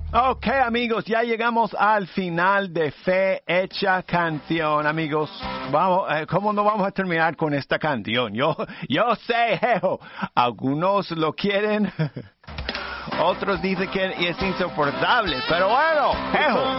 Ok, amigos, ya llegamos al final de Fe Hecha Canción, amigos. Vamos, ¿cómo no vamos a terminar con esta canción? Yo sé, jejo, algunos lo quieren, otros dicen que es insoportable, pero bueno, jejo.